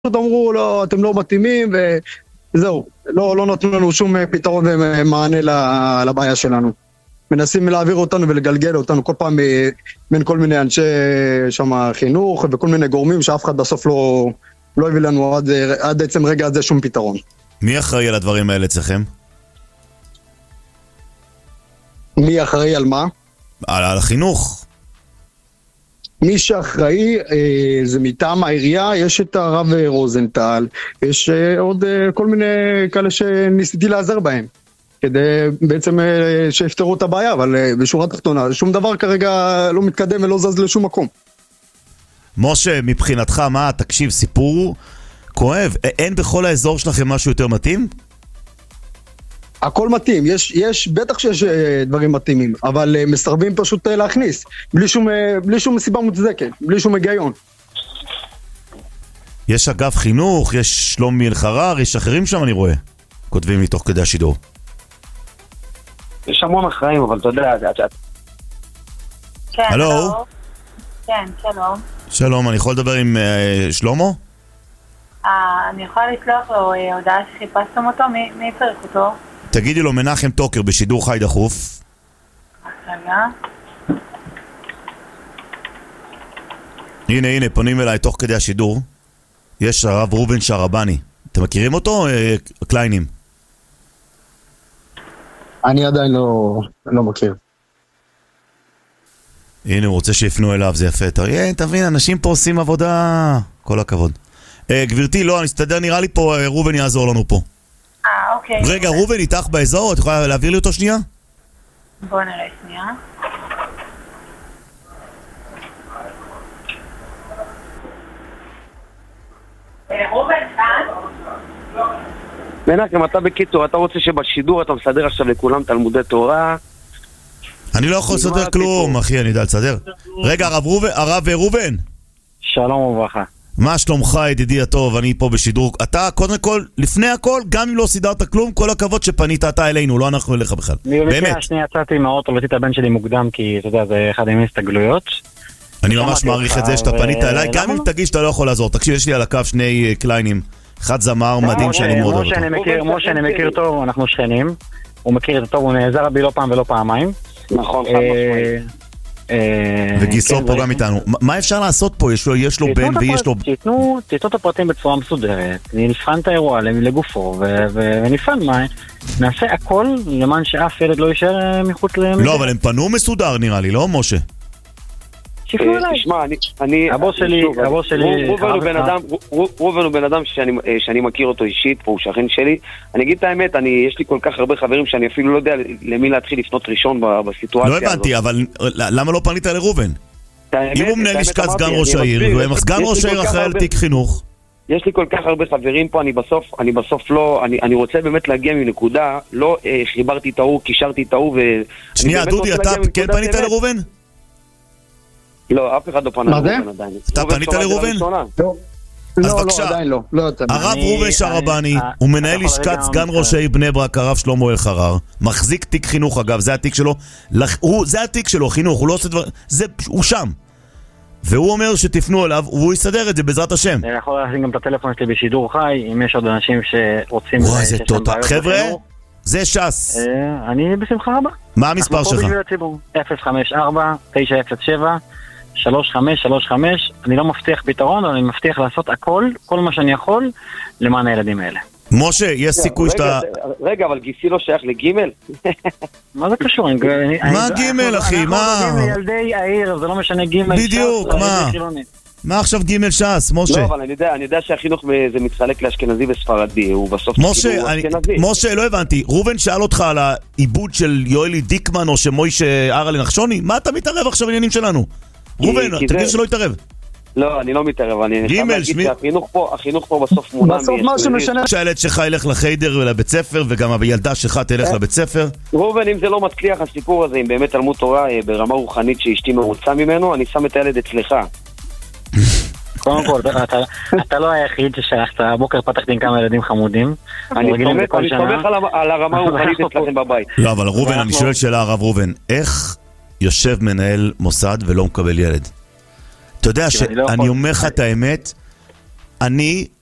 אמרו, לא, אתם לא מתאימים, וזהו, לא נתנו לנו שום פתרון ומענה לבעיה שלנו. מנסים להעביר אותנו ולגלגל אותנו כל פעם בין כל מיני אנשי שם חינוך וכל מיני גורמים שאף אחד בסוף לא הביא לנו עד עצם רגע הזה שום פתרון. מי אחראי על הדברים האלה אצלכם? מי אחראי על מה? על החינוך. מי שאחראי זה מטעם העירייה, יש את הרב רוזנטל, יש עוד כל מיני כאלה שניסיתי לעזר בהם, כדי בעצם שיפתרו את הבעיה, אבל בשורה התחתונה, שום דבר כרגע לא מתקדם ולא זז לשום מקום. משה, מבחינתך מה? תקשיב, סיפור כואב. אין בכל האזור שלכם משהו יותר מתאים? הכל מתאים, בטח שיש דברים מתאימים, אבל מסרבים פשוט להכניס, בלי שום סיבה מוצדקת, בלי שום היגיון. יש אגף חינוך, יש שלומי אלחרר, יש אחרים שם אני רואה, כותבים לי תוך כדי השידור. יש המון אחראים, אבל אתה יודע, כן, הלו? כן, שלום. שלום, אני יכול לדבר עם שלמה? אני יכולה לשלוח לו הודעה שחיפשתם אותו, מי צריך אותו? תגידי לו מנחם טוקר בשידור חי דחוף. רגע. הנה, פונים אליי תוך כדי השידור. יש הרב רובן שרבני. אתם מכירים אותו? קליינים. אני עדיין לא מכיר. הנה, הוא רוצה שיפנו אליו, זה יפה. תבין, אנשים פה עושים עבודה. כל הכבוד. גברתי, לא, אני אסתדר, נראה לי פה, רובן יעזור לנו פה. אוקיי. רגע, רובן איתך באזור? את יכולה להעביר לי אותו שנייה? בוא נראה שנייה. רובן כאן? מנחם, אתה בקיצור, אתה רוצה שבשידור אתה מסדר עכשיו לכולם תלמודי תורה? אני לא יכול לסדר כלום, אחי, אני יודע לסדר. רגע, הרב רובן. שלום וברכה. מה שלומך ידידי הטוב, אני פה בשידור. אתה קודם כל, לפני הכל, גם אם לא סידרת כלום, כל הכבוד שפנית אתה אלינו, לא אנחנו אליך בכלל. באמת. השנייה יצאתי מהאוטו, ראיתי את הבן שלי מוקדם, כי אתה יודע, זה אחד עם הסתגלויות. אני ממש מעריך את זה שאתה פנית אליי, גם אם תגיד שאתה לא יכול לעזור. תקשיב, יש לי על הקו שני קליינים, אחד זמר מדהים שאני מאוד אוהב אותו. משה אני מכיר טוב, אנחנו שכנים, הוא מכיר את טוב, הוא נעזר בי לא פעם ולא פעמיים. נכון, חד משמעית. וגיסו פה גם איתנו. מה אפשר לעשות פה? יש לו בן ויש לו... תיתנו את הפרטים בצורה מסודרת, נבחן את האירוע לגופו ונפעל מה, נעשה הכל למען שאף ילד לא יישאר מחוץ למדינה. לא, אבל הם פנו מסודר נראה לי, לא משה? שיפנו אליי. תשמע, הבוס שלי רובן הוא בן אדם שאני מכיר אותו אישית, הוא שכן שלי. אני אגיד את האמת, יש לי כל כך הרבה חברים שאני אפילו לא יודע למי להתחיל לפנות ראשון בסיטואציה הזאת. לא הבנתי, אבל למה לא פנית לרובן? אם הוא מנהל לשכת סגן ראש העיר, סגן ראש העיר אחראי על תיק חינוך. יש לי כל כך הרבה חברים פה, אני בסוף לא, אני רוצה באמת להגיע מנקודה, לא חיברתי את ההוא, קישרתי את ההוא שנייה, דודי, אתה כן פנית לרובן? לא, אף אחד לא פנה לרובן עדיין. אתה פנית לרובן? לא, עדיין לא. הרב רובן שרבני, הוא מנהל לשכת סגן ראש העיר בני ברק, הרב שלמה אלחרר, מחזיק תיק חינוך אגב, זה התיק שלו, זה התיק שלו, חינוך, הוא לא עושה דבר, הוא שם. והוא אומר שתפנו אליו, והוא יסדר את זה בעזרת השם. אני יכול להכין גם את הטלפון שלי בשידור חי, אם יש עוד אנשים שרוצים... וואי, זה תודה. חבר'ה, זה שס. אני בשמחה רבה. מה המספר שלך? 054-907-3535. אני לא מבטיח פתרון, אבל אני מבטיח לעשות הכל, כל מה שאני יכול, למען הילדים האלה. משה, יש סיכוי שאתה... רגע, אבל גיסי לא שייך לגימל? מה זה קשור? מה גימל, אחי? מה? אנחנו מדברים לילדי העיר, זה לא משנה גימל. בדיוק, מה? מה עכשיו גימל שס, משה? לא, אבל אני יודע שהחינוך זה מתחלק לאשכנזי וספרדי, הוא בסוף... משה, לא הבנתי, רובן שאל אותך על העיבוד של יואלי דיקמן או שמוישה ארלה נחשוני? מה אתה מתערב עכשיו בעניינים שלנו? רובן, תגיד שלא יתערב. לא, אני לא מתערב, אני חייב להגיד שהחינוך פה בסוף מונה... בסוף מה שמשנה... שהילד שלך ילך לחיידר ולבית ספר, וגם הילדה שלך תלך לבית ספר. רובן, אם זה לא מצליח הסיפור הזה, אם באמת תלמוד תורה ברמה רוחנית שאשתי מרוצה ממנו, אני שם את הילד אצלך. קודם כל, אתה לא היחיד ששייך, הבוקר פתחתי עם כמה ילדים חמודים. אני סומך על הרמה הרוחנית אצלכם בבית. לא, אבל רובן, אני שואל שאלה, הרב רובן, איך יושב מנהל מוסד ולא מקבל ילד? אתה יודע שאני אומר לך את האמת, אני